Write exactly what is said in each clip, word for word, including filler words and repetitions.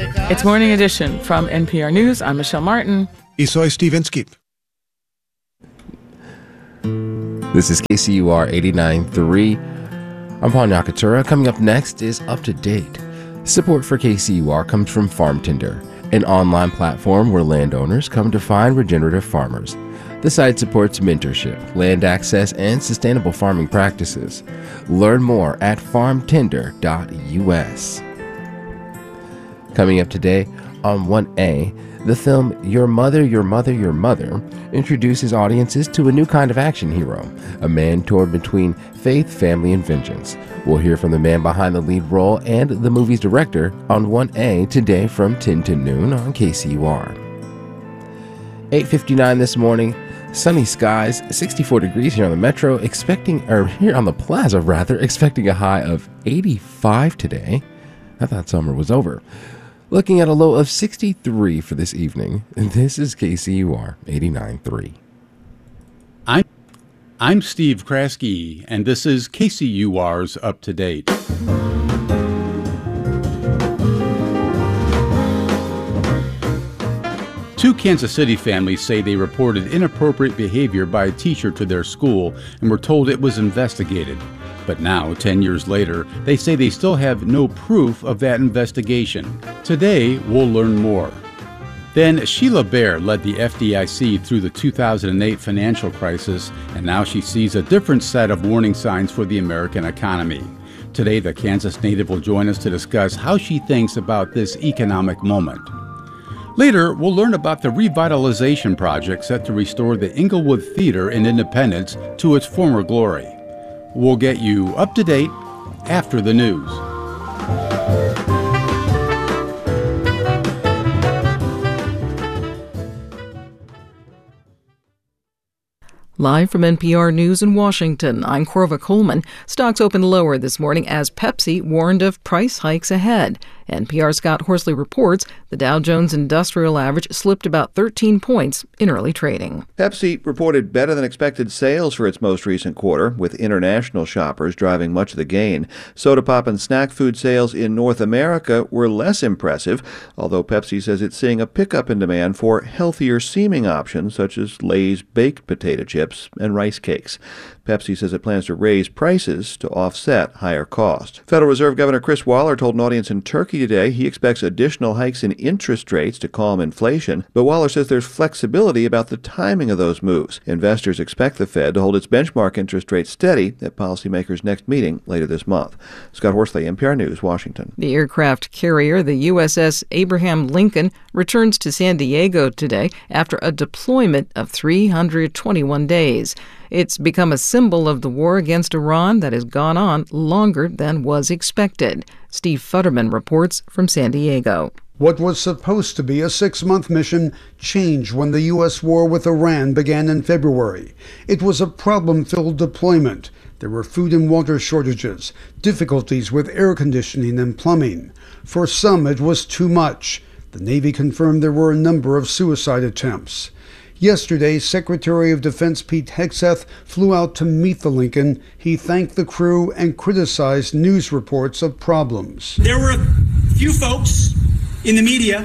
It's Morning Edition from N P R News. I'm Michelle Martin. Y soy Steve Inskeep. This is K C U R eighty-nine point three. I'm Paul Nakatura. Coming up next is Up to Date. Support for K C U R comes from Farm Tender, an online platform where landowners come to find regenerative farmers. The site supports mentorship, land access, and sustainable farming practices. Learn more at farm tender dot U S. Coming up today on one A, the film Your Mother, Your Mother, Your Mother introduces audiences to a new kind of action hero, a man torn between faith, family, and vengeance. We'll hear from the man behind the lead role and the movie's director on one A today from ten to noon on K C U R. eight fifty-nine this morning. Sunny skies, sixty-four degrees here on the Metro, expecting, or here on the Plaza rather, expecting a high of eighty-five today. I thought summer was over. Looking at a low of sixty-three for this evening. This is K C U R eighty-nine point three. I'm, I'm Steve Kraske, and this is K C U R's Up to Date. Two Kansas City families say they reported inappropriate behavior by a teacher to their school and were told it was investigated. But now, ten years later, they say they still have no proof of that investigation. Today, we'll learn more. Then, Sheila Bair led the F D I C through the two thousand eight financial crisis, and now she sees a different set of warning signs for the American economy. Today, the Kansas native will join us to discuss how she thinks about this economic moment. Later, we'll learn about the revitalization project set to restore the Inglewood Theater in Independence to its former glory. We'll get you up to date after the news. Live from N P R News in Washington, I'm Corva Coleman. Stocks opened lower this morning as Pepsi warned of price hikes ahead. N P R's Scott Horsley reports the Dow Jones Industrial Average slipped about thirteen points in early trading. Pepsi reported better than expected sales for its most recent quarter, with international shoppers driving much of the gain. Soda pop and snack food sales in North America were less impressive, although Pepsi says it's seeing a pickup in demand for healthier-seeming options such as Lay's baked potato chips and rice cakes. Pepsi says it plans to raise prices to offset higher costs. Federal Reserve Governor Chris Waller told an audience in Turkey today he expects additional hikes in interest rates to calm inflation, but Waller says there's flexibility about the timing of those moves. Investors expect the Fed to hold its benchmark interest rate steady at policymakers' next meeting later this month. Scott Horsley, N P R News, Washington. The aircraft carrier, the U S S Abraham Lincoln, returns to San Diego today after a deployment of three hundred twenty-one days. It's become a symbol of the war against Iran that has gone on longer than was expected. Steve Futterman reports from San Diego. What was supposed to be a six-month mission changed when the U S war with Iran began in February. It was a problem-filled deployment. There were food and water shortages, difficulties with air conditioning and plumbing. For some, it was too much. The Navy confirmed there were a number of suicide attempts. Yesterday, Secretary of Defense Pete Hegseth flew out to meet the Lincoln. He thanked the crew and criticized news reports of problems. There were a few folks in the media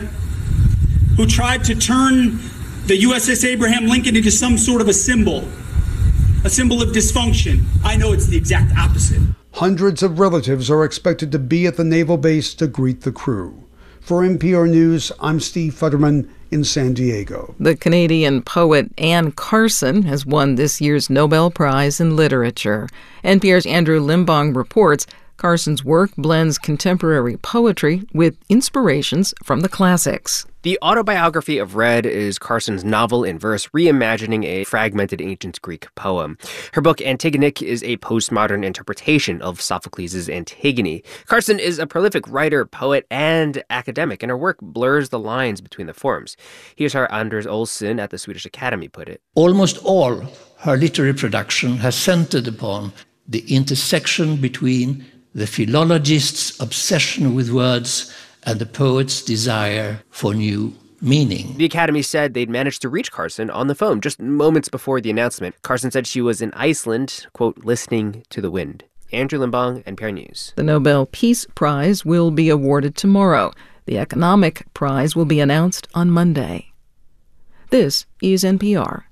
who tried to turn the U S S Abraham Lincoln into some sort of a symbol, a symbol of dysfunction. I know it's the exact opposite. Hundreds of relatives are expected to be at the naval base to greet the crew. For N P R News, I'm Steve Futterman in San Diego. The Canadian poet Anne Carson has won this year's Nobel Prize in Literature. N P R's Andrew Limbong reports Carson's work blends contemporary poetry with inspirations from the classics. The autobiography of Red is Carson's novel in verse reimagining a fragmented ancient Greek poem. Her book Antigonic is a postmodern interpretation of Sophocles' Antigone. Carson is a prolific writer, poet, and academic, and her work blurs the lines between the forms. Here's how Anders Olsson at the Swedish Academy put it. Almost all her literary production has centered upon the intersection between the philologist's obsession with words and the poet's desire for new meaning. The Academy said they'd managed to reach Carson on the phone just moments before the announcement. Carson said she was in Iceland, quote, listening to the wind. Andrew Limbong, N P R News. The Nobel Peace Prize will be awarded tomorrow. The economic prize will be announced on Monday. This is N P R.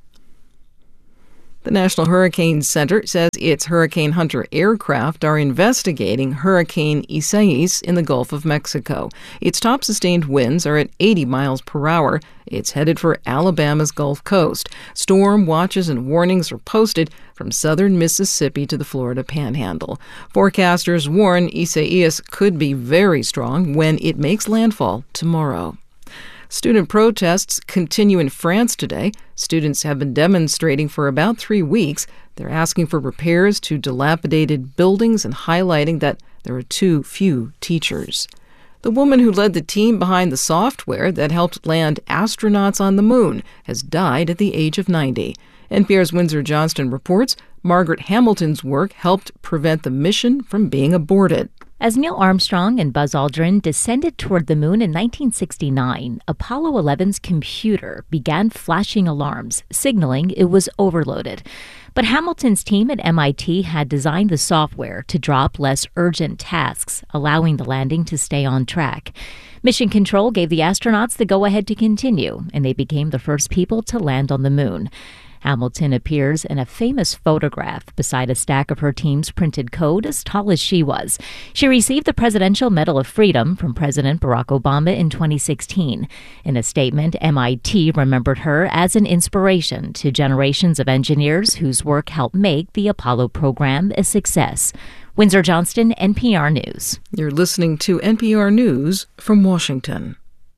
The National Hurricane Center says its Hurricane Hunter aircraft are investigating Hurricane Isaias in the Gulf of Mexico. Its top sustained winds are at eighty miles per hour. It's headed for Alabama's Gulf Coast. Storm watches and warnings are posted from southern Mississippi to the Florida Panhandle. Forecasters warn Isaias could be very strong when it makes landfall tomorrow. Student protests continue in France today. Students have been demonstrating for about three weeks. They're asking for repairs to dilapidated buildings and highlighting that there are too few teachers. The woman who led the team behind the software that helped land astronauts on the moon has died at the age of ninety. N P R's Windsor Johnston reports Margaret Hamilton's work helped prevent the mission from being aborted. As Neil Armstrong and Buzz Aldrin descended toward the moon in nineteen sixty-nine, Apollo eleven's computer began flashing alarms, signaling it was overloaded. But Hamilton's team at M I T had designed the software to drop less urgent tasks, allowing the landing to stay on track. Mission Control gave the astronauts the go-ahead to continue, and they became the first people to land on the moon. Hamilton appears in a famous photograph beside a stack of her team's printed code as tall as she was. She received the Presidential Medal of Freedom from President Barack Obama in twenty sixteen. In a statement, M I T remembered her as an inspiration to generations of engineers whose work helped make the Apollo program a success. Windsor Johnston, N P R News. You're listening to N P R News from Washington.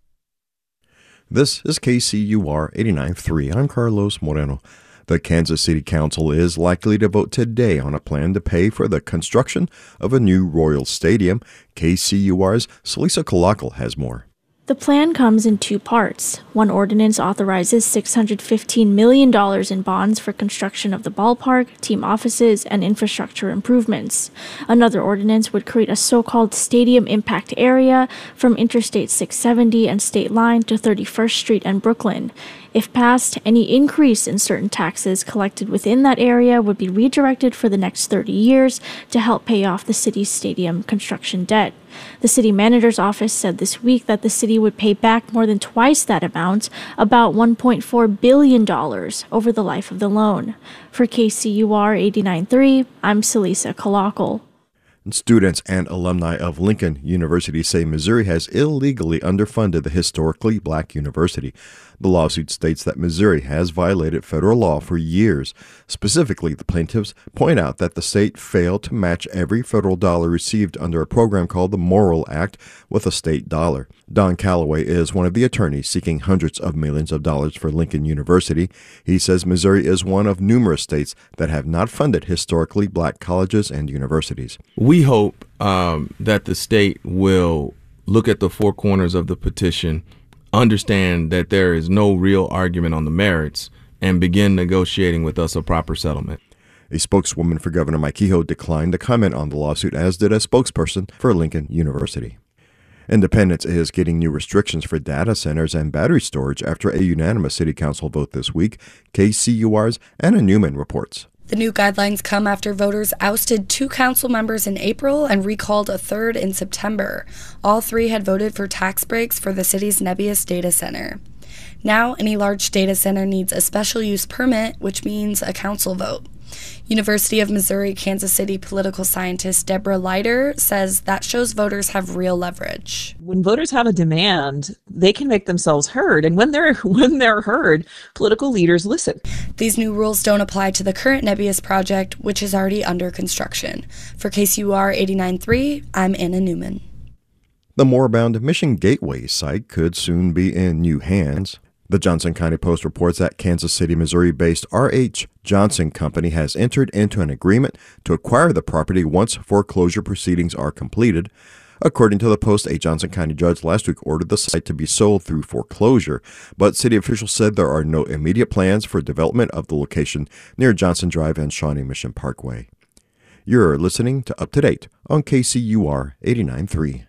This is K C U R eighty-nine point three. I'm Carlos Moreno. The Kansas City Council is likely to vote today on a plan to pay for the construction of a new Royal Stadium. K C U R's Celisa Kalakal has more. The plan comes in two parts. One ordinance authorizes six hundred fifteen million dollars in bonds for construction of the ballpark, team offices, and infrastructure improvements. Another ordinance would create a so-called stadium impact area from Interstate six seventy and State Line to thirty-first Street and Brooklyn. If passed, any increase in certain taxes collected within that area would be redirected for the next thirty years to help pay off the city's stadium construction debt. The city manager's office said this week that the city would pay back more than twice that amount, about one point four billion dollars, over the life of the loan. For K C U R eighty-nine point three, I'm Celisa Kalakal. Students and alumni of Lincoln University say Missouri has illegally underfunded the historically black university. The lawsuit states that Missouri has violated federal law for years. Specifically, the plaintiffs point out that the state failed to match every federal dollar received under a program called the Morrill Act with a state dollar. Don Calloway is one of the attorneys seeking hundreds of millions of dollars for Lincoln University. He says Missouri is one of numerous states that have not funded historically black colleges and universities. We hope um, that the state will look at the four corners of the petition, understand that there is no real argument on the merits, and begin negotiating with us a proper settlement. A spokeswoman for Governor Mike Kehoe declined to comment on the lawsuit, as did a spokesperson for Lincoln University. Independence is getting new restrictions for data centers and battery storage after a unanimous city council vote this week. K C U R's Anna Newman reports. The new guidelines come after voters ousted two council members in April and recalled a third in September. All three had voted for tax breaks for the city's Nebius data center. Now, any large data center needs a special use permit, which means a council vote. University of Missouri Kansas City political scientist Deborah Leiter says that shows voters have real leverage. When voters have a demand, they can make themselves heard, and when they're when they're heard, political leaders listen. These new rules don't apply to the current Nebius project, which is already under construction. For K C U R eighty-nine point three, I'm Anna Newman. The Moorbound Mission Gateway site could soon be in new hands. The Johnson County Post reports that Kansas City, Missouri-based R H Johnson Company has entered into an agreement to acquire the property once foreclosure proceedings are completed. According to the Post, a Johnson County judge last week ordered the site to be sold through foreclosure, but city officials said there are no immediate plans for development of the location near Johnson Drive and Shawnee Mission Parkway. You're listening to Up to Date on K C U R eighty-nine point three.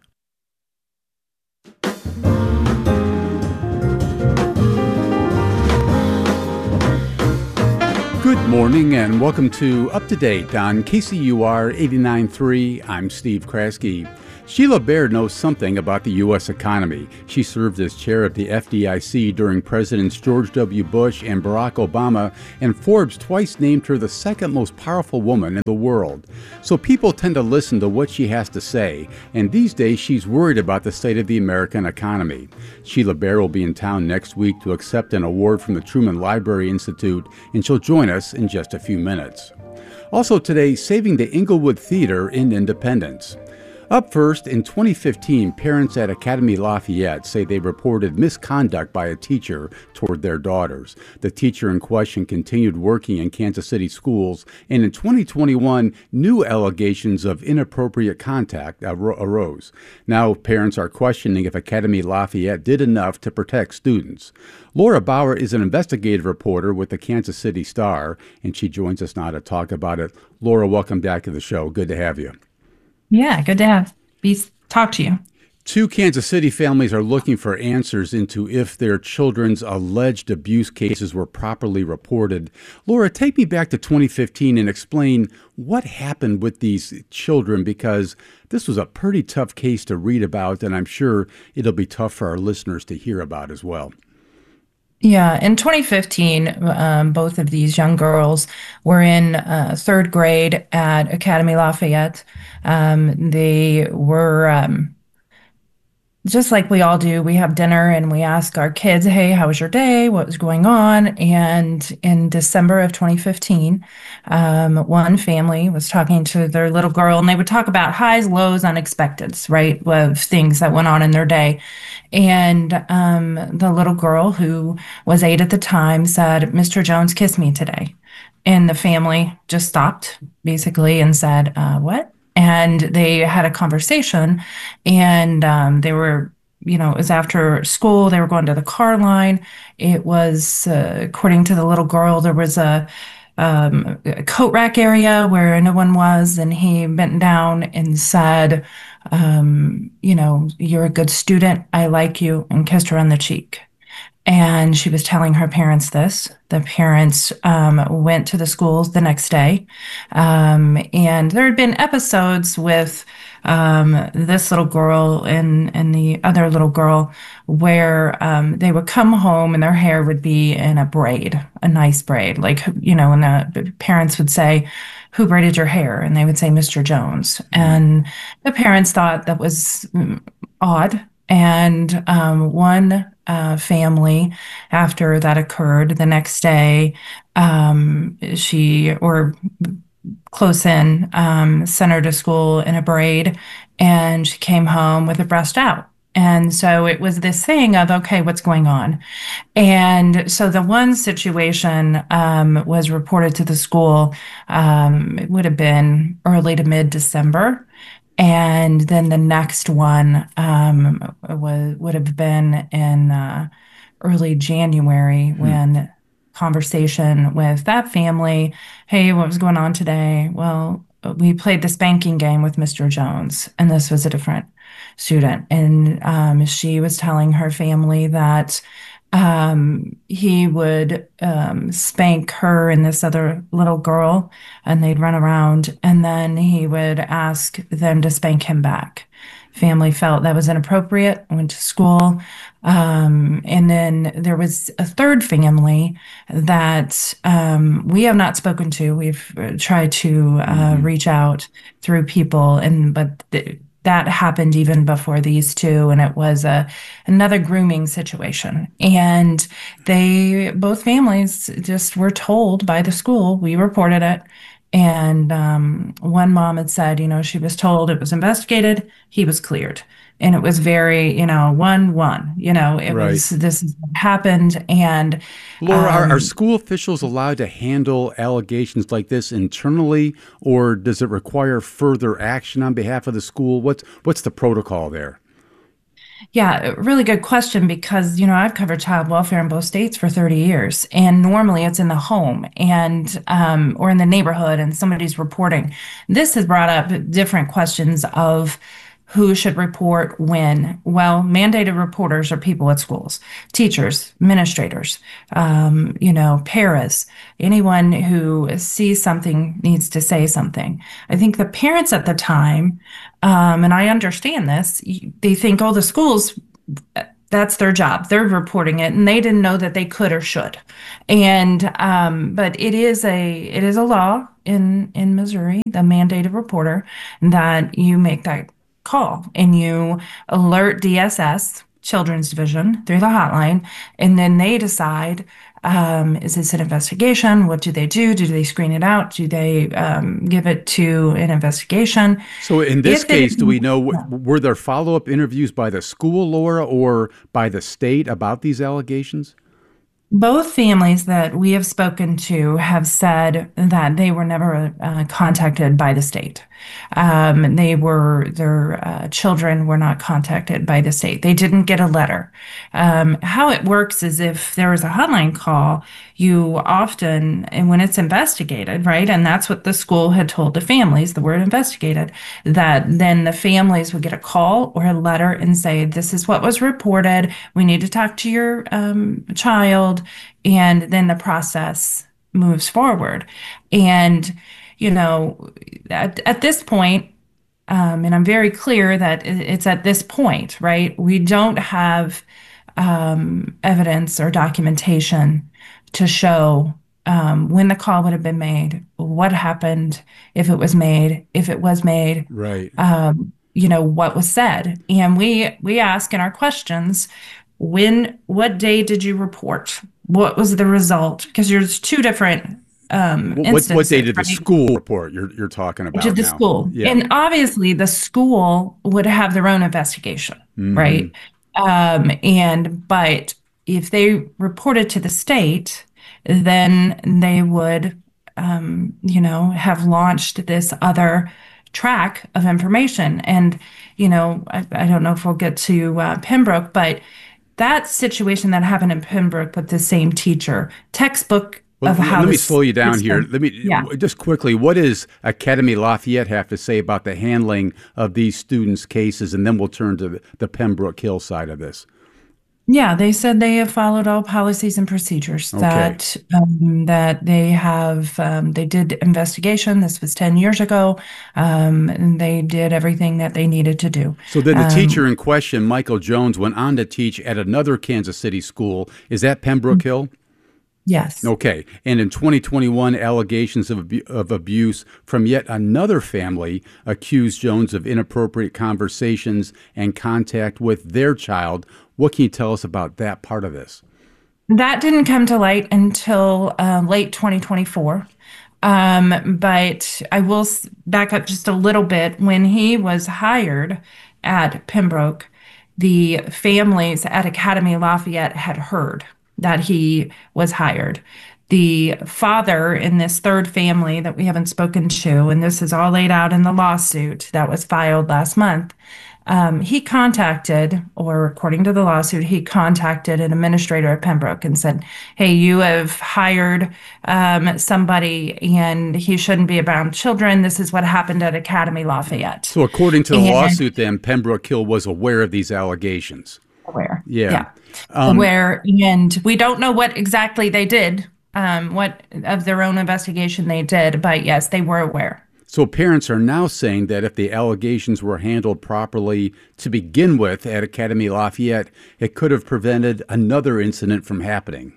Good morning and welcome to Up to Date on K C U R eighty-nine point three. I'm Steve Kraske. Sheila Baird knows something about the U S economy. She served as chair of the F D I C during Presidents George W. Bush and Barack Obama, and Forbes twice named her the second most powerful woman in the world. So people tend to listen to what she has to say, and these days she's worried about the state of the American economy. Sheila Baird will be in town next week to accept an award from the Truman Library Institute, and she'll join us in just a few minutes. Also today, saving the Inglewood Theater in Independence. Up first, in twenty fifteen, parents at Academy Lafayette say they reported misconduct by a teacher toward their daughters. The teacher in question continued working in Kansas City schools, and in twenty twenty-one, new allegations of inappropriate contact arose. Now, parents are questioning if Academy Lafayette did enough to protect students. Laura Bauer is an investigative reporter with the Kansas City Star, and she joins us now to talk about it. Laura, welcome back to the show. Good to have you. Yeah, good to have be talk to you. Two Kansas City families are looking for answers into if their children's alleged abuse cases were properly reported. Laura, take me back to twenty fifteen and explain what happened with these children, because this was a pretty tough case to read about, and I'm sure it'll be tough for our listeners to hear about as well. Yeah, in twenty fifteen, um, both of these young girls were in uh, third grade at Academy Lafayette. Um, they were, um, just like we all do, we have dinner and we ask our kids, hey, how was your day? What was going on? And in December of twenty fifteen, um, one family was talking to their little girl, and they would talk about highs, lows, unexpecteds, right, of things that went on in their day. And um, the little girl, who was eight at the time, said, Mister Jones kissed me today. And the family just stopped, basically, and said, uh, what? And they had a conversation, and um, they were, you know, it was after school. They were going to the car line. It was, uh, according to the little girl, there was a, um, a coat rack area where no one was, and he bent down and said, um, you know, you're a good student. I like you, and kissed her on the cheek. And she was telling her parents this. The parents um, went to the schools the next day. Um, and there had been episodes with um, this little girl and, and the other little girl where um, they would come home and their hair would be in a braid, a nice braid. Like, you know, and the parents would say, who braided your hair? And they would say, Mister Jones. And the parents thought that was odd. And um, one uh, family, after that occurred, the next day, um, she, or close in, um, sent her to school in a braid, and she came home with her breast out. And so it was this thing of, okay, what's going on? And so the one situation um, was reported to the school, um, it would have been early to mid-December. And then the next one um, was, would have been in uh, early January when mm. conversation with that family, hey, what was going on today? Well, we played the spanking game with Mister Jones, and this was a different student. And um, she was telling her family that um, he would um, spank her and this other little girl, and they'd run around, and then he would ask them to spank him back. Family felt that was inappropriate, went to school. Um, and then there was a third family that um, we have not spoken to. We've tried to uh, mm-hmm. reach out through people, and but th- that happened even before these two, and it was a another grooming situation. And they, both families, just were told by the school. We reported it. And um, one mom had said, you know, she was told it was investigated, he was cleared. And it was very, you know, one, one, you know, it right. was, this is what happened. And Laura, um, are, are school officials allowed to handle allegations like this internally, or does it require further action on behalf of the school? What's, what's the protocol there? Yeah, really good question, because, you know, I've covered child welfare in both states for thirty years, and normally it's in the home and um, or in the neighborhood, and somebody's reporting. This has brought up different questions of who should report when. Well, mandated reporters are people at schools, teachers, administrators, um, you know, paras, anyone who sees something needs to say something. I think the parents at the time um, and I understand this, they think, oh, the schools, that's their job. They're reporting it, and they didn't know that they could or should. And um, but it is a it is a law in in Missouri, the mandated reporter, that you make that call and you alert D S S, Children's Division, through the hotline, and then they decide, um, is this an investigation? What do they do? Do they screen it out? Do they um, give it to an investigation? So in this If case, it- do we know, were there follow-up interviews by the school, Laura, or by the state about these allegations? Both families that we have spoken to have said that they were never uh, contacted by the state. Um, they were, their uh, children were not contacted by the state. They didn't get a letter. Um, how it works is if there is a hotline call, you often, and when it's investigated, right, and that's what the school had told the families, the word investigated, that then the families would get a call or a letter and say, this is what was reported. We need to talk to your um, child. And then the process moves forward. And, you know, at, at this point, um, and I'm very clear that it- it's at this point, right? We don't have um, evidence or documentation to show um, when the call would have been made, what happened, if it was made, if it was made, Right. um, you know, what was said. And we we ask in our questions, when, what day did you report? What was the result? Because there's two different um, What, instances. what day did the right? school report you're, you're talking about To the now? school. Yeah. And obviously the school would have their own investigation, Mhm. right? Um, and, but if they reported to the state, then they would, um, you know, have launched this other track of information. And, you know, I, I don't know if we'll get to uh, Pembroke, but that situation that happened in Pembroke with the same teacher, textbook Well, of let how me this slow you down here. system- Let me yeah. just quickly. What does Academy Lafayette have to say about the handling of these students' cases, and then we'll turn to the, the Pembroke Hill side of this. Yeah, they said they have followed all policies and procedures. Okay. That um, that they have. Um, they did investigation. This was ten years ago. Um, and they did everything that they needed to do. So then the Um, teacher in question, Michael Jones, went on to teach at another Kansas City school. Is that Pembroke Hill? Yes. Okay. And in twenty twenty-one, allegations of, abu- of abuse from yet another family accused Jones of inappropriate conversations and contact with their child. What can you tell us about that part of this? That didn't come to light until uh, late twenty twenty-four. Um, but I will s- back up just a little bit. When he was hired at Pembroke, the families at Academy Lafayette had heard that he was hired. The father in this third family that we haven't spoken to, and this is all laid out in the lawsuit that was filed last month, um, he contacted, or according to the lawsuit, he contacted an administrator at Pembroke and said, hey, you have hired um, somebody and he shouldn't be around children. This is what happened at Academy Lafayette. So according to the And- lawsuit, then Pembroke Hill was aware of these allegations. Aware. Yeah. Yeah. Um, Where, and we don't know what exactly they did, um, what of their own investigation they did, but yes, they were aware. So parents are now saying that if the allegations were handled properly to begin with at Academy Lafayette, it could have prevented another incident from happening.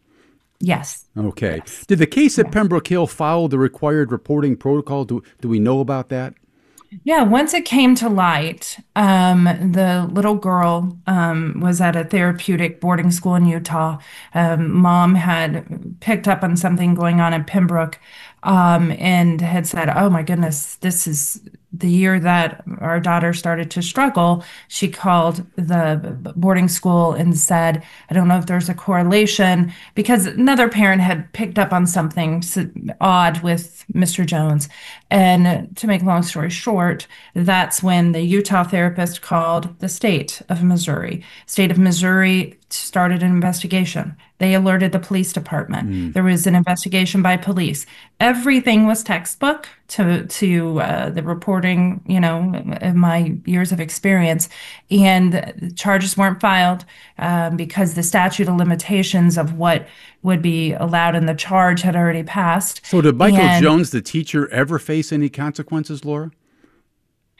Yes. Okay. Did the case at Pembroke Hill follow the required reporting protocol? Do, do we know about that? Yeah, once it came to light, um, the little girl um, was at a therapeutic boarding school in Utah. Um, mom had picked up on something going on in Pembroke um, and had said, oh my goodness, this is the year that our daughter started to struggle. She called the boarding school and said, I don't know if there's a correlation, because another parent had picked up on something s- odd with Mister Jones. And to make a long story short, that's when the Utah therapist called the state of Missouri. State of Missouri started an investigation. They alerted the police department. Mm. There was an investigation by police. Everything was textbook to to uh, the reporting, you know, in my years of experience, and charges weren't filed um, because the statute of limitations of what would be allowed in the charge had already passed. So did Michael And- Jones, the teacher, ever face any consequences, Laura?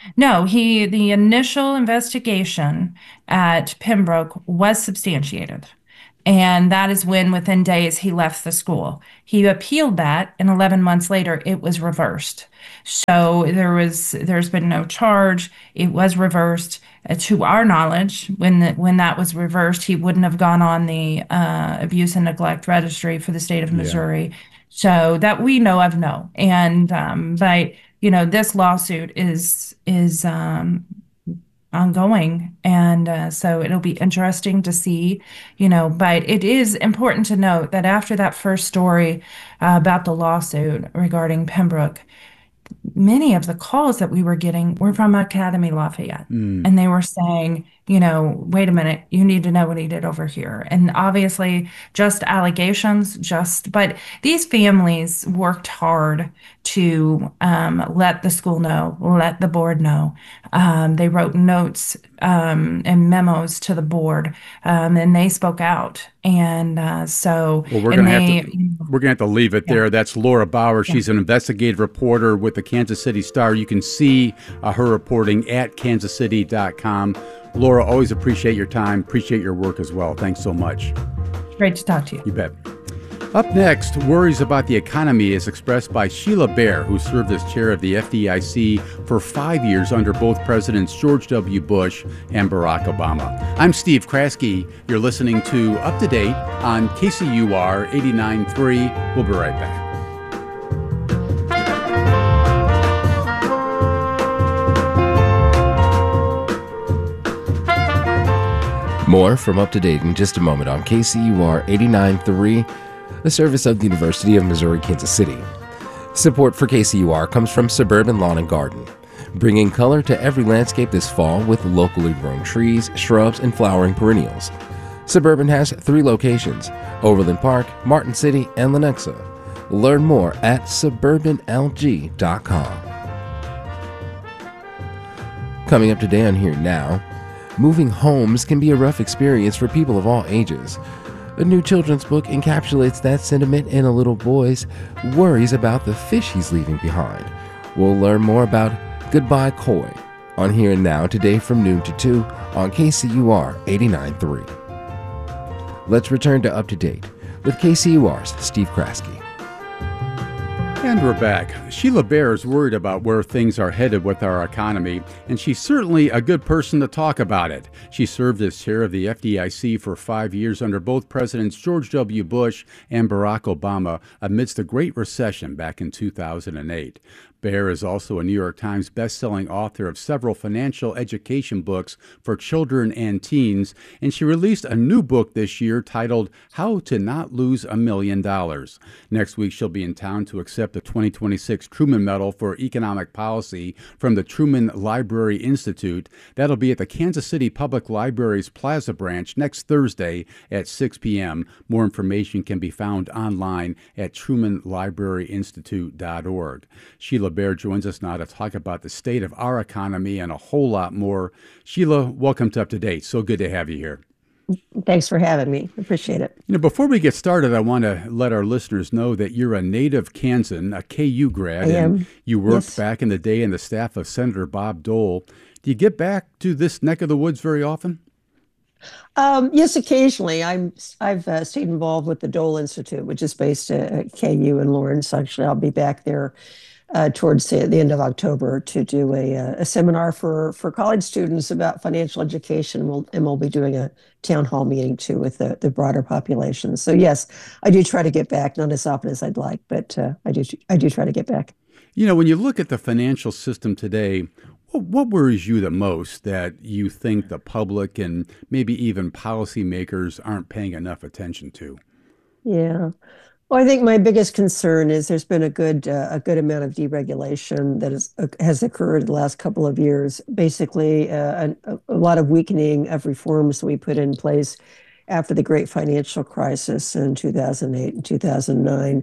No, he the initial investigation at Pembroke was substantiated. And that is when, within days, he left the school. He appealed that, and eleven months later, it was reversed. So there was, there's been no charge. It was reversed. Uh, to our knowledge, when the, when that was reversed, he wouldn't have gone on the uh, abuse and neglect registry for the state of Missouri. Yeah. So that we know of, no. And um, but you know, this lawsuit is is. Um, ongoing. And uh, so it'll be interesting to see, you know, but it is important to note that after that first story uh, about the lawsuit regarding Pembroke, many of the calls that we were getting were from Academy Lafayette. Mm. And they were saying, you know, wait a minute, you need to know what he did over here. And obviously just allegations, just, but these families worked hard to um, let the school know, let the board know. Um, they wrote notes um, and memos to the board, um, and they spoke out. And uh, so, well, we're going to have to we're going to have to leave it yeah. there. That's Laura Bauer. Yeah. She's an investigative reporter with the Kansas City Star. You can see uh, her reporting at kansas city dot com. Laura, always appreciate your time. Appreciate your work as well. Thanks so much. Great to talk to you. You bet. Up next, worries about the economy is expressed by Sheila Bair, who served as chair of the F D I C for five years under both Presidents George W. Bush and Barack Obama. I'm Steve Kraske. You're listening to Up to Date on K C U R eighty-nine point three. We'll be right back. More from Up to Date in just a moment on K C U R eighty-nine point three, the service of the University of Missouri, Kansas City. Support for K C U R comes from Suburban Lawn and Garden, bringing color to every landscape this fall with locally grown trees, shrubs, and flowering perennials. Suburban has three locations: Overland Park, Martin City, and Lenexa. Learn more at suburban l g dot com. Coming up today on Here Now, moving homes can be a rough experience for people of all ages. A new children's book encapsulates that sentiment in a little boy's worries about the fish he's leaving behind. We'll learn more about Goodbye Koi on Here and Now today from noon to two on K C U R eighty-nine point three. Let's return to Up to Date with K C U R's Steve Kraske. And we're back. Sheila Bair is worried about where things are headed with our economy, and she's certainly a good person to talk about it. She served as chair of the F D I C for five years under both Presidents George W. Bush and Barack Obama amidst the Great Recession back in two thousand eight. Bair is also a New York Times bestselling author of several financial education books for children and teens, and she released a new book this year titled How to Not Lose a Million Dollars. Next week, she'll be in town to accept the twenty twenty-six Truman Medal for Economic Policy from the Truman Library Institute. That'll be at the Kansas City Public Library's Plaza branch next Thursday at six p.m. More information can be found online at truman library institute dot org. Sheila Bair joins us now to talk about the state of our economy and a whole lot more. Sheila, welcome to Up to Date. So good to have you here. Thanks for having me. Appreciate it. You know, before we get started, I want to let our listeners know that you're a native Kansan, a K U grad, I am. And you worked Yes. back in the day in the staff of Senator Bob Dole. Do you get back to this neck of the woods very often? Um, yes, occasionally. I'm, I've uh, stayed involved with the Dole Institute, which is based at, at K U in Lawrence. Actually, I'll be back there uh, towards the, the end of October to do a, a seminar for, for college students about financial education. We'll, and we'll be doing a town hall meeting, too, with the, the broader population. So, yes, I do try to get back, not as often as I'd like, but uh, I do I do try to get back. You know, when you look at the financial system today, what, what worries you the most that you think the public and maybe even policymakers aren't paying enough attention to? Yeah. Well, I think my biggest concern is there's been a good uh, a good amount of deregulation that is, uh, has occurred the last couple of years. Basically, uh, a, a lot of weakening of reforms that we put in place after the great financial crisis in two thousand eight and two thousand nine.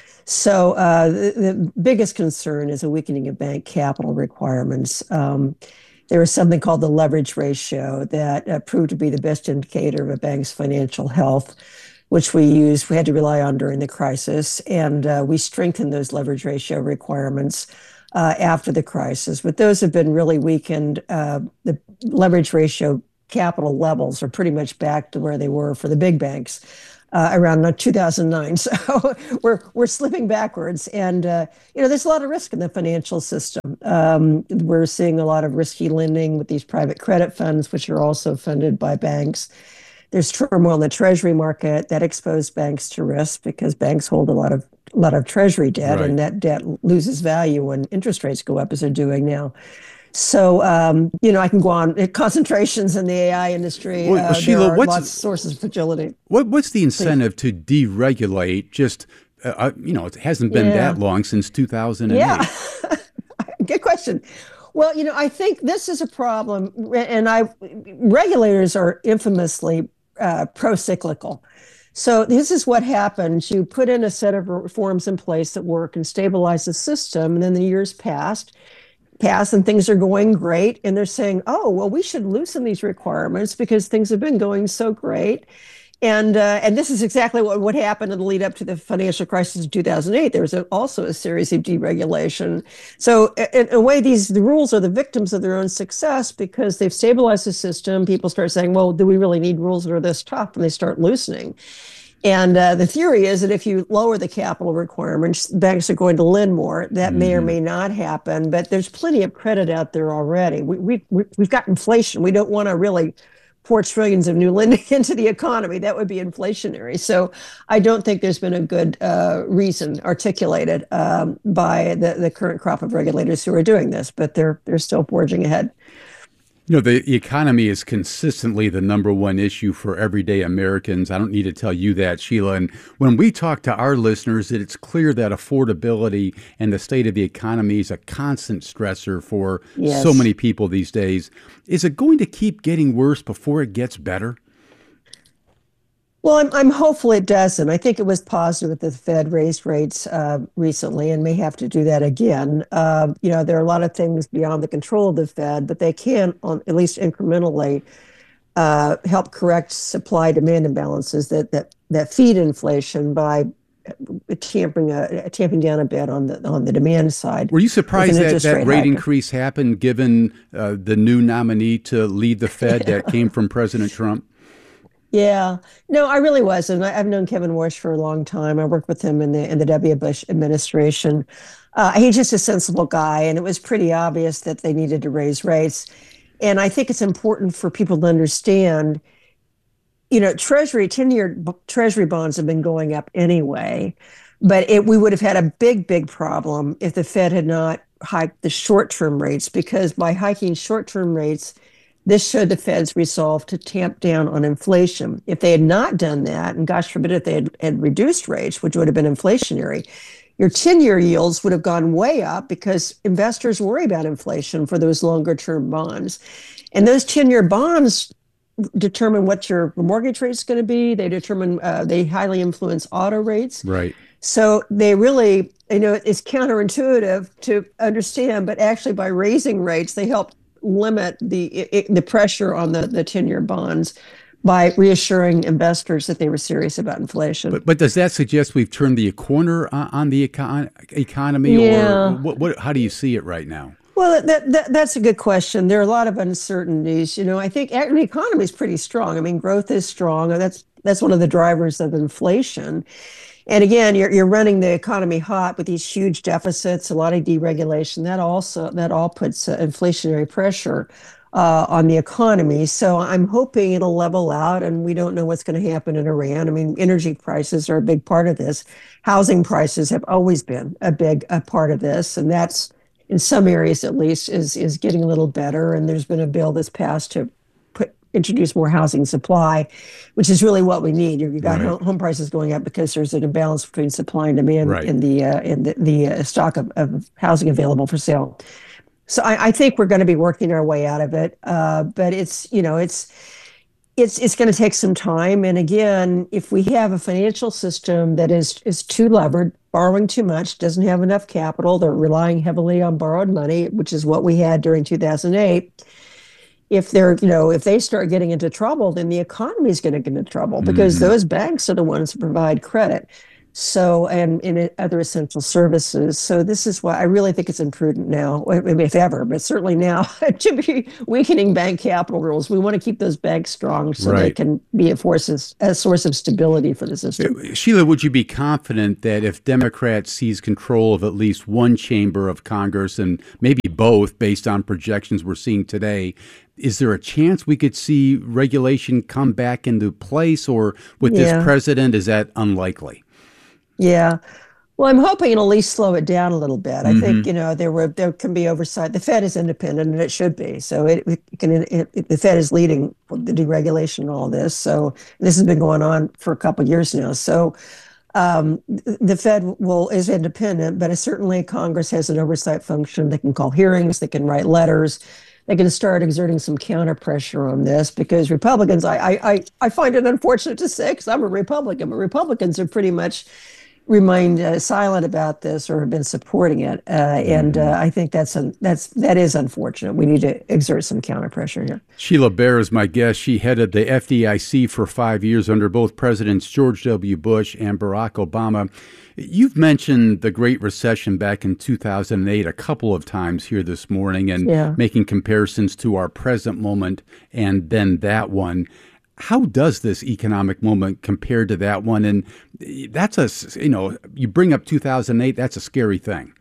So uh, the, the biggest concern is a weakening of bank capital requirements. Um, there is something called the leverage ratio that uh, proved to be the best indicator of a bank's financial health, which we used, we had to rely on during the crisis. And uh, we strengthened those leverage ratio requirements uh, after the crisis. But those have been really weakened. Uh, the leverage ratio capital levels are pretty much back to where they were for the big banks uh, around two thousand nine. So we're we're slipping backwards, and uh, you know there's a lot of risk in the financial system. Um, we're seeing a lot of risky lending with these private credit funds, which are also funded by banks. There's turmoil in the treasury market that exposed banks to risk because banks hold a lot of a lot of treasury debt, right. And that debt loses value when interest rates go up, as they're doing now. So, um, you know, I can go on. Concentrations in the A I industry. Well, uh, Sheila, there are what's, lots of sources of fragility. What, what's the incentive Please. to deregulate? Just, uh, you know, it hasn't been yeah. that long since two thousand eight. Yeah, good question. Well, you know, I think this is a problem, and I regulators are infamously uh, pro-cyclical. So this is what happens. You put in a set of reforms in place that work and stabilize the system, and then the years passed. pass and things are going great, and they're saying, oh, well, we should loosen these requirements because things have been going so great. And uh, and this is exactly what, what happened in the lead up to the financial crisis of two thousand eight. There was a, also a series of deregulation. So in, in a way, these the rules are the victims of their own success because they've stabilized the system. People start saying, well, do we really need rules that are this tough? And they start loosening. And uh, the theory is that if you lower the capital requirements, banks are going to lend more. That mm-hmm. may or may not happen, but there's plenty of credit out there already. We, we, we, we've got inflation. We don't want to really pour trillions of new lending into the economy. That would be inflationary. So I don't think there's been a good uh, reason articulated um, by the, the current crop of regulators who are doing this, but they're they're still forging ahead. You know, the economy is consistently the number one issue for everyday Americans. I don't need to tell you that, Sheila. And when we talk to our listeners, it's clear that affordability and the state of the economy is a constant stressor for yes. so many people these days. Is it going to keep getting worse before it gets better? Well, I'm, I'm hopeful it doesn't. I think it was positive that the Fed raised rates uh, recently and may have to do that again. Uh, you know, there are a lot of things beyond the control of the Fed, but they can, on, at least incrementally, uh, help correct supply-demand imbalances that that that feed inflation by tamping a, tamping down a bit on the on the demand side. Were you surprised that that rate, rate increase happened, given uh, the new nominee to lead the Fed that came from President Trump? Yeah, no, I really wasn't. I've known Kevin Warsh for a long time. I worked with him in the in the W. Bush administration. Uh, he's just a sensible guy, and it was pretty obvious that they needed to raise rates. And I think it's important for people to understand, you know, Treasury, ten-year Treasury bonds have been going up anyway, but it, we would have had a big, big problem if the Fed had not hiked the short-term rates, because by hiking short-term rates, this showed the Fed's resolve to tamp down on inflation. If they had not done that, and gosh forbid if they had, had reduced rates, which would have been inflationary, your ten-year yields would have gone way up because investors worry about inflation for those longer-term bonds. And those ten-year bonds determine what your mortgage rate is going to be. They determine, uh, they highly influence auto rates. Right. So they really, you know, it's counterintuitive to understand, but actually by raising rates, they help limit the it, the pressure on the, the ten-year bonds by reassuring investors that they were serious about inflation. But, but does that suggest we've turned the corner on, on the econ- economy? Yeah. Or what, what, how do you see it right now? Well, that, that that's a good question. There are a lot of uncertainties. You know, I think the economy is pretty strong. I mean, growth is strong. That's that's one of the drivers of inflation. And again, you're you're running the economy hot with these huge deficits, a lot of deregulation. That also that all puts uh, inflationary pressure uh, on the economy. So I'm hoping it'll level out, and we don't know what's going to happen in Iran. I mean, energy prices are a big part of this. Housing prices have always been a big a part of this, and that's in some areas at least is is getting a little better. And there's been a bill that's passed to introduce more housing supply, which is really what we need. You've got right. home prices going up because there's an imbalance between supply and demand right. in the uh, in the, the uh, stock of, of housing available for sale. So I, I think we're going to be working our way out of it, uh, but it's you know it's it's it's going to take some time. And again, if we have a financial system that is is too levered, borrowing too much, doesn't have enough capital, they're relying heavily on borrowed money, which is what we had during two thousand eight. If they're, you know, if they start getting into trouble, then the economy is going to get into trouble because mm-hmm. those banks are the ones that provide credit. So, and in other essential services. So this is why I really think it's imprudent now, if ever, but certainly now, to be weakening bank capital rules. We want to keep those banks strong so right. they can be a, forces, a source of stability for the system. Sheila, would you be confident that if Democrats seize control of at least one chamber of Congress, and maybe both based on projections we're seeing today, is there a chance we could see regulation come back into place, or with Yeah. this president, is that unlikely? Yeah. Well, I'm hoping it'll at least slow it down a little bit. I Mhm. think, you know, there were there can be oversight. The Fed is independent, and it should be. So it, it can. It, it, the Fed is leading the deregulation and all this. So this has been going on for a couple of years now. So um, the Fed will is independent, but certainly Congress has an oversight function. They can call hearings. They can write letters. They can start exerting some counter pressure on this, because Republicans, I I I, I find it unfortunate to say, because I'm a Republican, but Republicans are pretty much remained uh, silent about this or have been supporting it, uh, and uh, I think that's un- that's that is unfortunate. We need to exert some counter pressure here. Sheila Bair is my guest. She headed the F D I C for five years under both Presidents George W. Bush and Barack Obama. You've mentioned the Great Recession back in two thousand eight a couple of times here this morning, and Yeah. making comparisons to our present moment and then that one. How does this economic moment compare to that one? And that's a, you know, you bring up two thousand eight, that's a scary thing.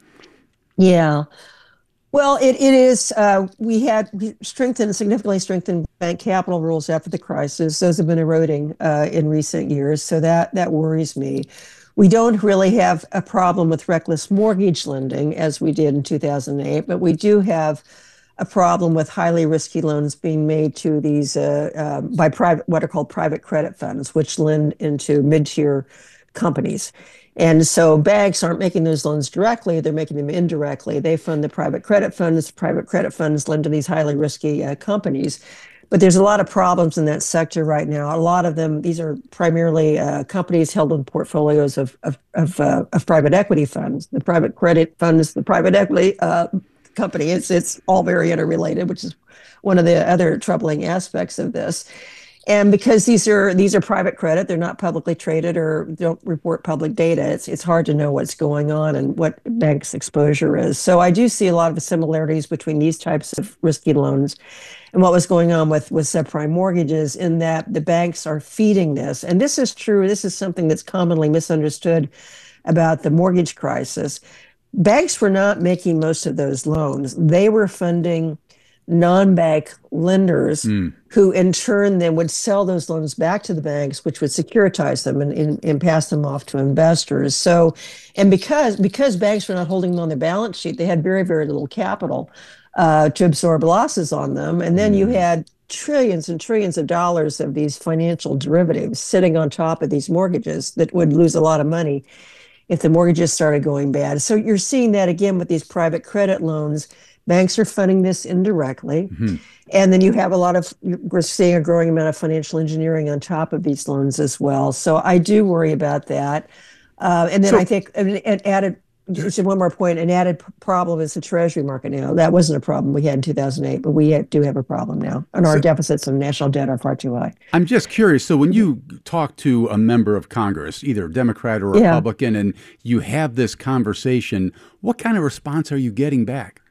Yeah. Well, it, it is. Uh, we had we strengthened, significantly strengthened bank capital rules after the crisis. Those have been eroding uh, in recent years. So that that worries me. We don't really have a problem with reckless mortgage lending as we did in two thousand eight, but we do have a problem with highly risky loans being made to these uh, uh, by private, what are called private credit funds, which lend into mid-tier companies. And so banks aren't making those loans directly, they're making them indirectly. They fund the private credit funds, private credit funds lend to these highly risky uh, companies. But there's a lot of problems in that sector right now. A lot of them, these are primarily uh, companies held in portfolios of of of, uh, of private equity funds. The private credit funds, the private equity uh, company. It's it's all very interrelated, which is one of the other troubling aspects of this. And because these are these are private credit, they're not publicly traded or don't report public data. It's it's hard to know what's going on and what banks' exposure is. So I do see a lot of similarities between these types of risky loans and what was going on with with subprime mortgages, in that the banks are feeding this. And this is true. This is something that's commonly misunderstood about the mortgage crisis. Banks were not making most of those loans. They were funding non-bank lenders mm. who in turn then would sell those loans back to the banks, which would securitize them and, and, and pass them off to investors. So, and because because banks were not holding them on their balance sheet, they had very, very little capital uh, to absorb losses on them. And then mm. you had trillions and trillions of dollars of these financial derivatives sitting on top of these mortgages that would lose a lot of money if the mortgages started going bad. So you're seeing that again with these private credit loans. Banks are funding this indirectly. Mm-hmm. And then you have a lot of, we're seeing a growing amount of financial engineering on top of these loans as well. So I do worry about that. Uh, and then so, I think an, an added, just one more point, an added problem is the Treasury market now. That wasn't a problem we had in two thousand eight, but we do have a problem now. And our so, deficits on national debt are far too high. I'm just curious. So when you talk to a member of Congress, either Democrat or Republican, yeah. and you have this conversation, what kind of response are you getting back?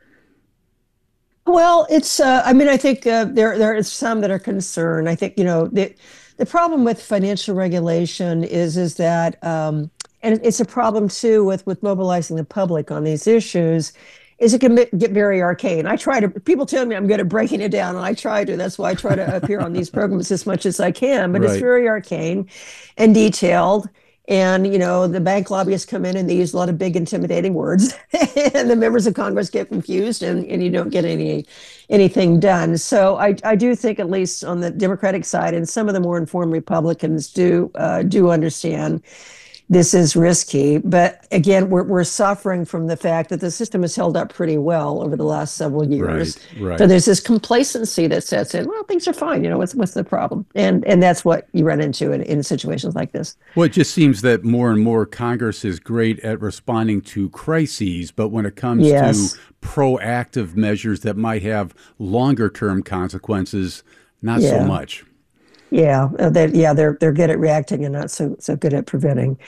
Well, it's, uh, I mean, I think uh, there there is some that are concerned. I think, you know, the, the problem with financial regulation is, is that, um, and it's a problem too with, with mobilizing the public on these issues, is it can get very arcane. I try to, people tell me I'm good at breaking it down, and I try to. That's why I try to appear on these programs as much as I can, but right. It's very arcane and detailed. And, you know, the bank lobbyists come in and they use a lot of big, intimidating words, and the members of Congress get confused, and, and you don't get any anything done. So I, I do think, at least on the Democratic side, and some of the more informed Republicans do uh, do understand this is risky. But again, we're we're suffering from the fact that the system has held up pretty well over the last several years. Right, right. So there's this complacency that sets in. Well, things are fine. You know, what's what's the problem? And and that's what you run into in, in situations like this. Well, it just seems that more and more Congress is great at responding to crises, but when it comes yes. to proactive measures that might have longer term consequences, not yeah. so much. Yeah, they, yeah, they're they're good at reacting and not so so good at preventing.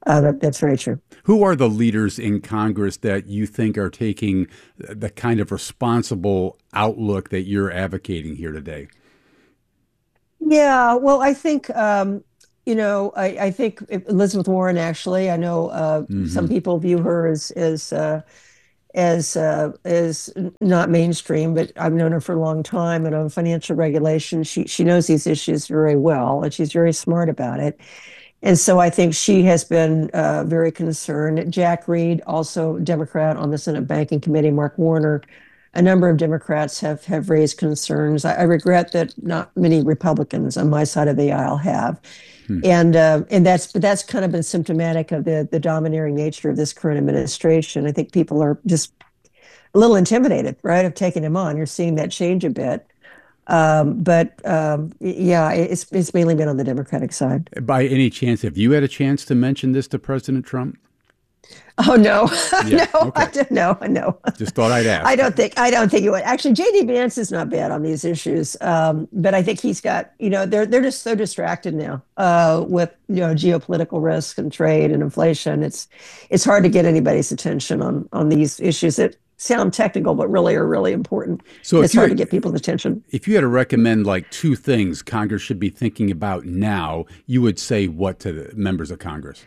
Uh, that, that's very true. Who are the leaders in Congress that you think are taking the kind of responsible outlook that you're advocating here today? Yeah, well, I think, um, you know, I, I think Elizabeth Warren, actually, I know uh, mm-hmm. some people view her as, as, uh, as, uh, as not mainstream, but I've known her for a long time. And on financial regulation, she, she knows these issues very well, and she's very smart about it. And so I think she has been uh, very concerned. Jack Reed, also Democrat on the Senate Banking Committee, Mark Warner, a number of Democrats have, have raised concerns. I, I regret that not many Republicans on my side of the aisle have. Hmm. And uh, and that's but that's kind of been symptomatic of the, the domineering nature of this current administration. I think people are just a little intimidated, right, of taking him on. You're seeing that change a bit. Um, but um, yeah, it's it's mainly been on the Democratic side. By any chance, have you had a chance to mention this to President Trump? Oh no, Yeah, no, okay. I don't, no, no. Just thought I'd ask. I don't think I don't think he would. Actually, J D Vance is not bad on these issues, um, but I think he's got you know they're they're just so distracted now uh, with you know geopolitical risk and trade and inflation. It's it's hard to get anybody's attention on on these issues that sound technical, but really are really important. So it's hard to get people's attention. If you had to recommend like two things Congress should be thinking about now, you would say what to the members of Congress?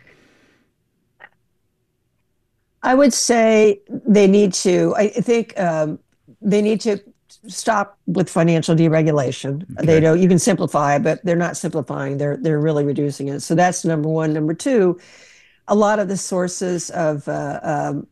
I would say they need to, I think um, they need to stop with financial deregulation. Okay. They don't, you can simplify, but they're not simplifying. They're, they're really reducing it. So that's number one. Number two, a lot of the sources of, uh, um,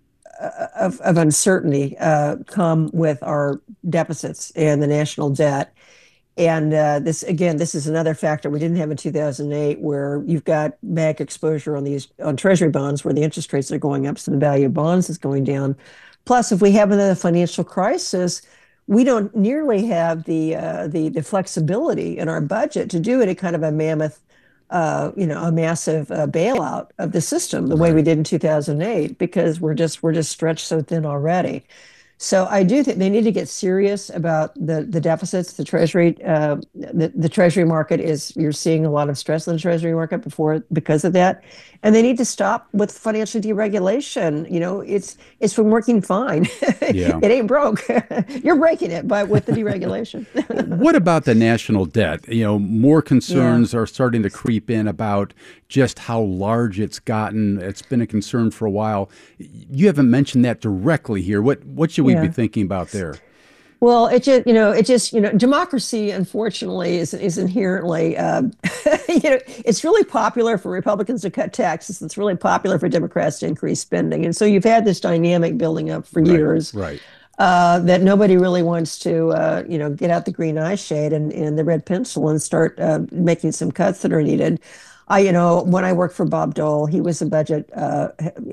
of, of uncertainty uh, come with our deficits and the national debt. And uh, this, again, this is another factor we didn't have in two thousand eight, where you've got bank exposure on these on Treasury bonds, where the interest rates are going up, so the value of bonds is going down. Plus, if we have another financial crisis, we don't nearly have the uh, the the flexibility in our budget to do any kind of a mammoth, uh, you know, a massive uh, bailout of the system the way we did in two thousand eight, because we're just we're just stretched so thin already. So I do think they need to get serious about the the deficits. The Treasury, uh, the, the Treasury market is, you're seeing a lot of stress in the Treasury market before because of that. And they need to stop with financial deregulation. You know, it's it's been working fine. Yeah. It ain't broke. You're breaking it by with the deregulation. What about the national debt? You know, more concerns Yeah. are starting to creep in about just how large it's gotten. It's been a concern for a while. You haven't mentioned that directly here. What what should we Yeah. be thinking about there? Well, it just, you know, it just, you know, democracy, unfortunately, is is inherently, um, you know, it's really popular for Republicans to cut taxes. It's really popular for Democrats to increase spending. And so you've had this dynamic building up for Right, years. right. Uh, that nobody really wants to, uh, you know, get out the green eye shade and, and the red pencil and start uh, making some cuts that are needed. I, you know, when I worked for Bob Dole, he was a budget, uh,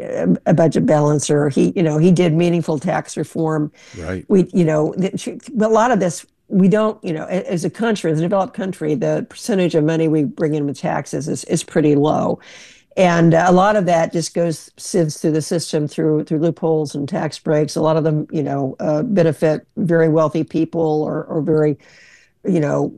a budget balancer. He, you know, he did meaningful tax reform. Right. We, you know, a lot of this, we don't, you know, as a country, as a developed country, the percentage of money we bring in with taxes is, is pretty low. And a lot of that just goes, sieves through the system through through loopholes and tax breaks. A lot of them, you know, uh, benefit very wealthy people or, or very, you know,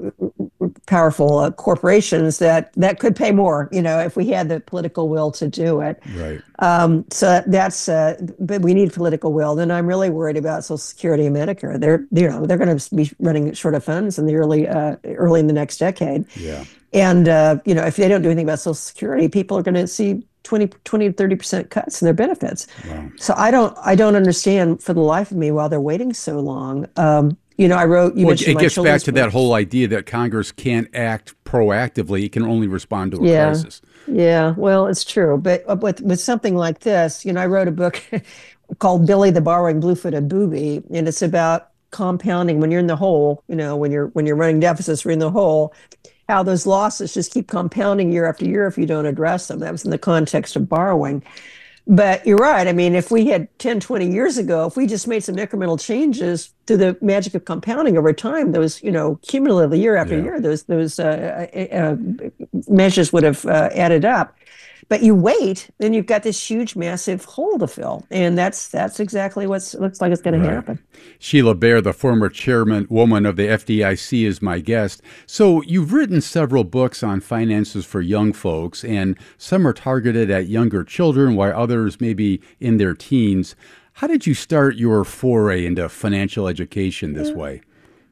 uh, powerful uh, corporations that that could pay more, you know, if we had the political will to do it. Right. Um, so that's, uh, but we need political will. Then I'm really worried about Social Security and Medicare. They're, you know, they're going to be running short of funds in the early, uh, early in the next decade. Yeah. And, uh, you know, if they don't do anything about Social Security, people are going to see twenty, twenty to thirty percent cuts in their benefits. Wow. So I don't, I don't understand for the life of me why they're waiting so long. Um, You know, I wrote, you Well, mentioned it my gets back children's to that books. whole idea that Congress can't act proactively. It can only respond to a Yeah. crisis. Yeah, well, it's true. But uh, with, with something like this, you know, I wrote a book called Billy the Borrowing Blue-Footed Booby, and it's about compounding when you're in the hole, you know, when you're when you're running deficits, we're in the hole, how those losses just keep compounding year after year if you don't address them. That was in the context of borrowing. But you're right. I mean, if we had ten, twenty years ago, if we just made some incremental changes through the magic of compounding over time, those, you know, cumulatively year after Yeah. year, those those uh, uh, uh, measures would have uh, added up. But you wait, then you've got this huge, massive hole to fill, and that's that's exactly what looks like it's going Right. to happen. Sheila Bair, the former chairwoman of the F D I C, is my guest. So you've written several books on finances for young folks, and some are targeted at younger children, while others may be in their teens. How did you start your foray into financial education this way?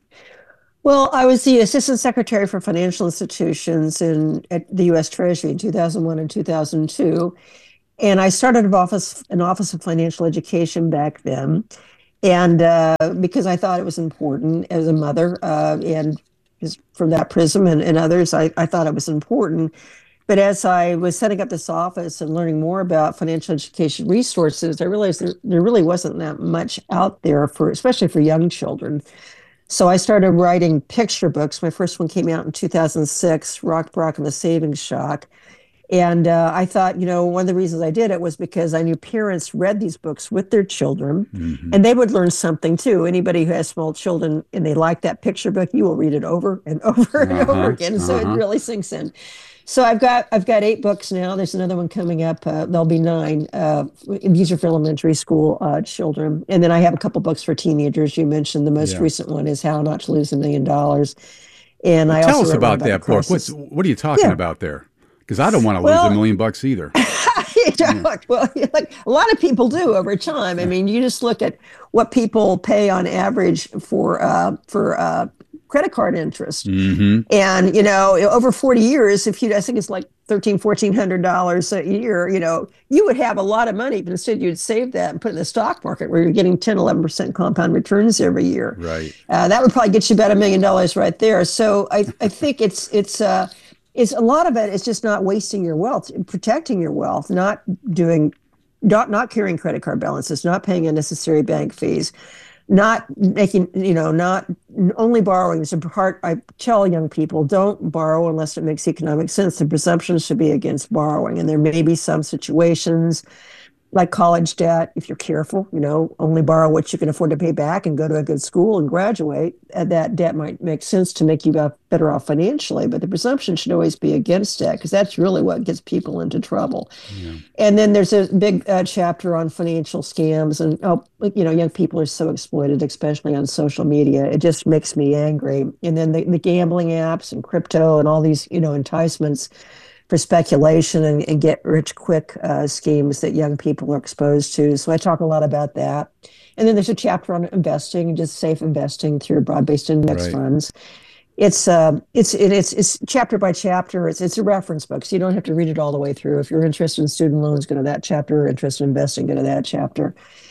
Well, I was the Assistant Secretary for Financial Institutions in at the U S Treasury in two thousand one and two thousand two. And I started an office, an Office of Financial Education back then. And uh, because I thought it was important as a mother, uh, and just from that prism and, and others, I, I thought it was important. But as I was setting up this office and learning more about financial education resources, I realized there, there really wasn't that much out there for, especially for young children. So I started writing picture books. My first one came out in two thousand six, Rock, Brock, and the Savings Shock. And uh, I thought, you know, one of the reasons I did it was because I knew parents read these books with their children, mm-hmm. and they would learn something too. Anybody who has small children and they like that picture book, you will read it over and over and uh-huh. over again. So uh-huh. it really sinks in. So I've got I've got eight books now. There's another one coming up. Uh, there'll be nine. Uh, these are for elementary school uh, children, and then I have a couple books for teenagers. You mentioned the most yeah. recent one is How Not to Lose a Million Dollars. And well, I tell also us about that book. What's what are you talking yeah. about there? Because I don't want to well, lose a million bucks either. you don't. Yeah. Well, like a lot of people do over time. I mean, you just look at what people pay on average for uh, for. Uh, credit card interest. Mm-hmm. And, you know, over forty years, if you, I think it's like thirteen, fourteen hundred dollars a year, you know, you would have a lot of money, but instead you'd save that and put it in the stock market where you're getting ten, eleven percent compound returns every year. Right. Uh, that would probably get you about a million dollars right there. So I, I think it's, it's, uh, it's a lot of it is just not wasting your wealth, protecting your wealth, not doing, not, not carrying credit card balances, not paying unnecessary bank fees. Not making, you know, not only borrowing is a part. I tell young people, don't borrow unless it makes economic sense. The presumption should be against borrowing. And there may be some situations like college debt, if you're careful, you know, only borrow what you can afford to pay back and go to a good school and graduate. And that debt might make sense to make you better off financially. But the presumption should always be against debt because that's really what gets people into trouble. Yeah. And then there's a big uh, chapter on financial scams. And, oh, you know, young people are so exploited, especially on social media. It just makes me angry. And then the, the gambling apps and crypto and all these, you know, enticements for speculation and, and get rich quick uh, schemes that young people are exposed to. So I talk a lot about that. And then there's a chapter on investing, just safe investing through broad-based index right. funds. It's uh, it's it, it's it's chapter by chapter. It's it's a reference book, so you don't have to read it all the way through. If you're interested in student loans, go to that chapter. Interested in investing, go to that chapter.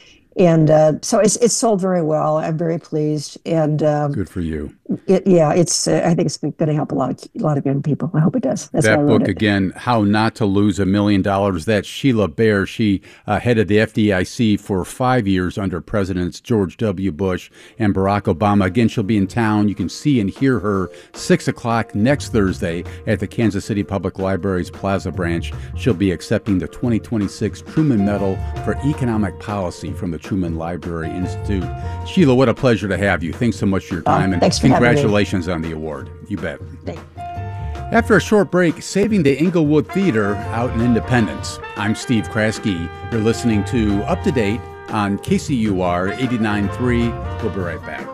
And uh, so it's it's sold very well. I'm very pleased. And um, good for you. It, yeah, it's. Uh, I think it's going to help a lot of a lot of young people. I hope it does. That's that why I wrote book it. Again, How Not to Lose a Million Dollars. That's Sheila Bair. She uh, headed the F D I C for five years under Presidents George W. Bush and Barack Obama. Again, she'll be in town. You can see and hear her six o'clock next Thursday at the Kansas City Public Library's Plaza branch. She'll be accepting the twenty twenty-six Truman Medal for Economic Policy from the Truman Library Institute. Sheila, what a pleasure to have you. Thanks so much for your time, oh, and thanks for congratulations on the award. You bet. Thanks. After a short break, Saving the Inglewood Theater out in Independence. I'm Steve Kraske. You're listening to Up to Date on K C U R eighty-nine point three. We'll be right back.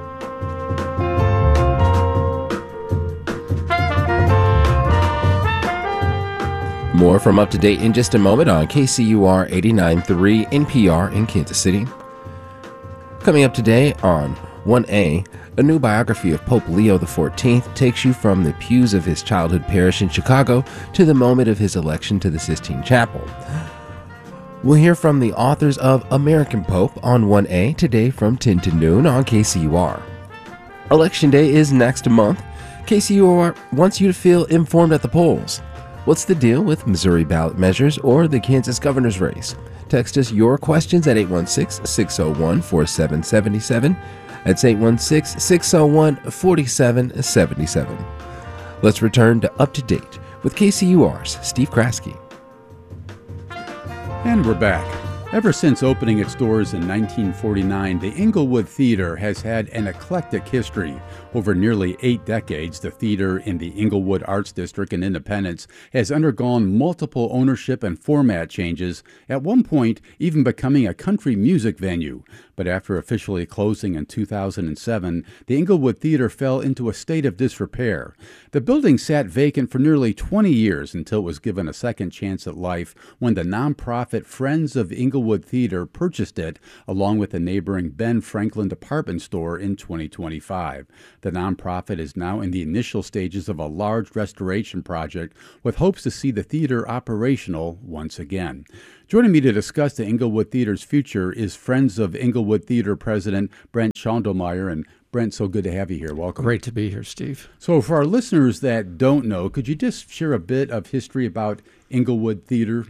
More from Up to Date in just a moment on K C U R eighty-nine point three N P R in Kansas City. Coming up today on one A, a new biography of Pope Leo the fourteenth takes you from the pews of his childhood parish in Chicago to the moment of his election to the Sistine Chapel. We'll hear from the authors of American Pope on one A today from ten to noon on K C U R. Election Day is next month. K C U R wants you to feel informed at the polls. What's the deal with Missouri ballot measures or the Kansas governor's race? Text us your questions at eight one six, six oh one, four seven seven seven. That's eight one six, six oh one, four seven seven seven. Let's return to Up to Date with K C U R's Steve Kraske. And we're back. Ever since opening its doors in nineteen forty-nine, the Inglewood Theater has had an eclectic history. Over nearly eight decades, the theater in the Inglewood Arts District in Independence has undergone multiple ownership and format changes, at one point even becoming a country music venue. But after officially closing in two thousand seven, the Inglewood Theater fell into a state of disrepair. The building sat vacant for nearly twenty years until it was given a second chance at life when the nonprofit Friends of Inglewood Theater purchased it, along with the neighboring Ben Franklin department store in twenty twenty-five. The nonprofit is now in the initial stages of a large restoration project with hopes to see the theater operational once again. Joining me to discuss the Inglewood Theater's future is Friends of Inglewood Theater President Brent Schondelmeyer. And Brent, so good to have you here. Welcome. Great to be here, Steve. So for our listeners that don't know, could you just share a bit of history about Inglewood Theater,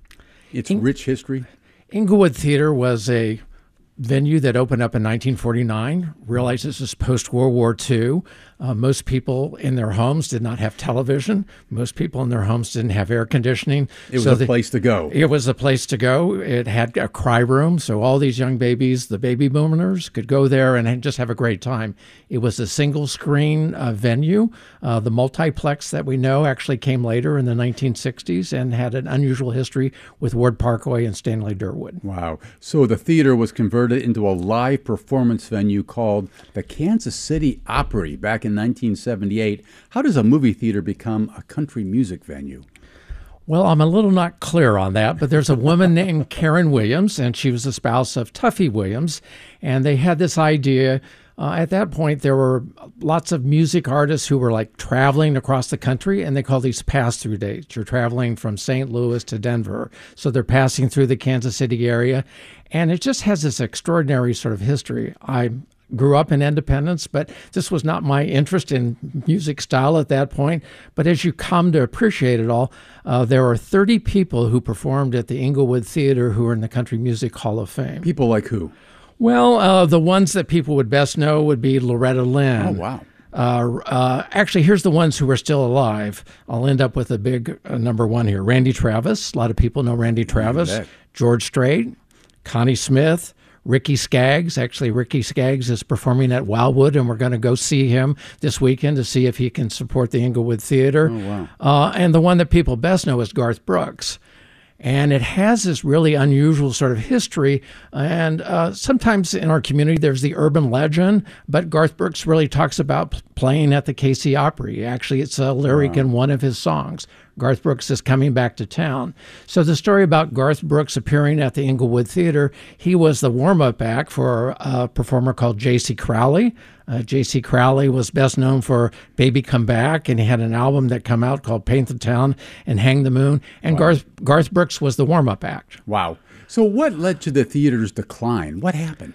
its In- rich history? Inglewood Theater was a venue that opened up in nineteen forty-nine. Realize this is post-World War Two. Uh, most people in their homes did not have television. Most people in their homes didn't have air conditioning. It was so a the, place to go. It was a place to go. It had a cry room, so all these young babies, the baby boomers, could go there and just have a great time. It was a single-screen uh, venue. Uh, the multiplex that we know actually came later in the nineteen sixties and had an unusual history with Ward Parkway and Stanley Durwood. Wow. So the theater was converted into a live performance venue called the Kansas City Opry back in nineteen seventy-eight. How does a movie theater become a country music venue? Well, I'm a little not clear on that, but there's a woman named Karen Williams, and she was the spouse of Tuffy Williams, and they had this idea. Uh, at that point, there were lots of music artists who were like traveling across the country, and they call these pass-through dates. You're traveling from Saint Louis to Denver, so they're passing through the Kansas City area, and it just has this extraordinary sort of history. I grew up in Independence, but this was not my interest in music style at that point. But as you come to appreciate it all, uh, there are thirty people who performed at the Inglewood Theater who are in the Country Music Hall of Fame. People like who? Well, uh, the ones that people would best know would be Loretta Lynn. Oh, wow. Uh, uh, actually, here's the ones who are still alive. I'll end up with a big uh, number one here. Randy Travis. A lot of people know Randy Travis. George Strait, Connie Smith, Ricky Skaggs. Actually, Ricky Skaggs is performing at Wildwood, and we're going to go see him this weekend to see if he can support the Inglewood Theater. Oh, wow. Uh, and the one that people best know is Garth Brooks. And it has this really unusual sort of history. And uh, sometimes in our community, there's the urban legend, but Garth Brooks really talks about p- playing at the K C Opry. Actually, it's a lyric wow. in one of his songs. Garth Brooks is coming back to town. So the story about Garth Brooks appearing at the Inglewood Theater, he was the warm-up act for a performer called J C Crowley. Uh, J C Crowley was best known for Baby Come Back, and he had an album that came out called Paint the Town and Hang the Moon. And wow. Garth, Garth Brooks was the warm-up act. Wow. So what led to the theater's decline? What happened?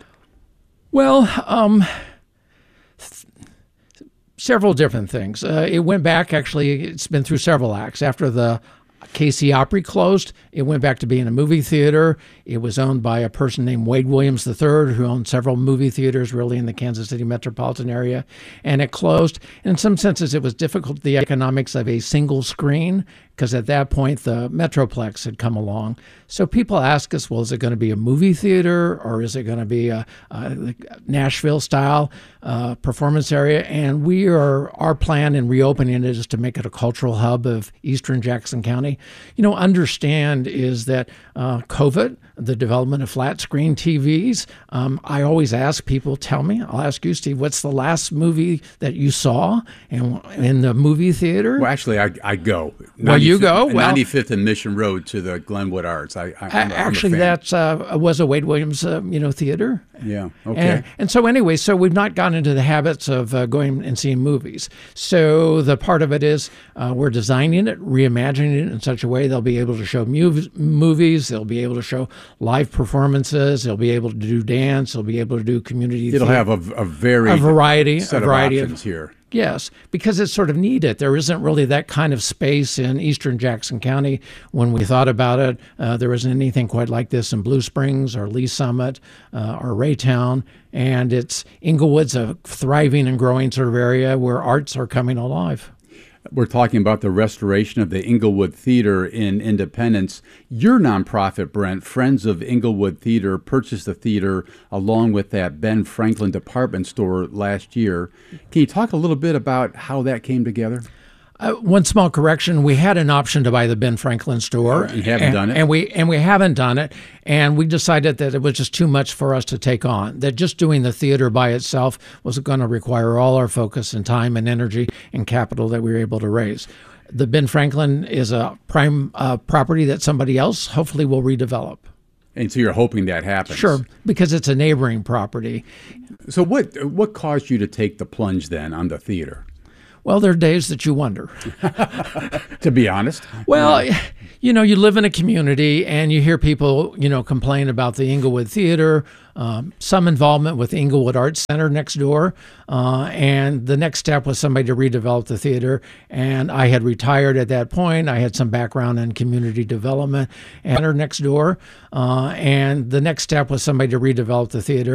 Well, um... several different things. Uh, it went back, actually, it's been through several acts. After the K C Opry closed, it went back to being a movie theater. It was owned by a person named Wade Williams the third, who owned several movie theaters really in the Kansas City metropolitan area, and it closed. In some senses, it was difficult, the economics of a single screen, because at that point, the Metroplex had come along. So people ask us, well, is it going to be a movie theater, or is it going to be a, a Nashville-style uh, performance area? And we are, our plan in reopening it is to make it a cultural hub of eastern Jackson County. You know, understand is that uh, COVID, the development of flat screen T Vs, um, I always ask people, tell me, I'll ask you, Steve, what's the last movie that you saw in, in the movie theater? Well, actually, I, I go. Well, you go? Well, ninety-fifth and Mission Road to the Glenwood Arts. I, I, I'm, actually, I'm that uh, was a Wade Williams, uh, you know, theater. Yeah, okay. And, and so anyway, so we've not gotten into the habits of uh, going and seeing movies. So the part of it is uh, we're designing it, reimagining it in such a way they'll be able to show mu- movies, they'll be able to show live performances, they'll be able to do dance, they'll be able to do community It'll theater. have a, a very a variety, set a variety of options of, here. Yes, because it's sort of needed. There isn't really that kind of space in eastern Jackson County. When we thought about it, uh, there isn't anything quite like this in Blue Springs or Lee Summit uh, or Raytown. And it's Inglewood's a thriving and growing sort of area where arts are coming alive. We're talking about the restoration of the Inglewood Theater in Independence. Your nonprofit, Brent, Friends of Inglewood Theater, purchased the theater along with that Ben Franklin department store last year. Can you talk a little bit about how that came together? Uh, one small correction: we had an option to buy the Ben Franklin store. You haven't and, done it, and we and we haven't done it. And we decided that it was just too much for us to take on. That just doing the theater by itself was going to require all our focus and time and energy and capital that we were able to raise. The Ben Franklin is a prime uh, property that somebody else hopefully will redevelop. And so you're hoping that happens. Sure, because it's a neighboring property. So what what caused you to take the plunge then on the theater? Well, there are days that you wonder. To be honest. Well, you know, you live in a community and you hear people, you know, complain about the Inglewood Theater, um, some involvement with the Inglewood Arts Center next door. Uh, and the next step was somebody to redevelop the theater. And I had retired at that point. I had some background in community development and next door. Uh, and the next step was somebody to redevelop the theater.